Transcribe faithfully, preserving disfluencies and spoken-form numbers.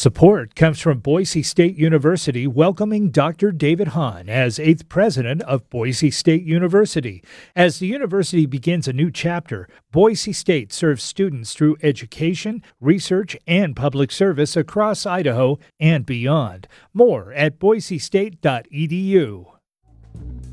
Support comes from Boise State University welcoming Doctor David Hahn as eighth president of Boise State University. As the university begins a new chapter, Boise State serves students through education, research, and public service across Idaho and beyond. More at boise state dot e d u.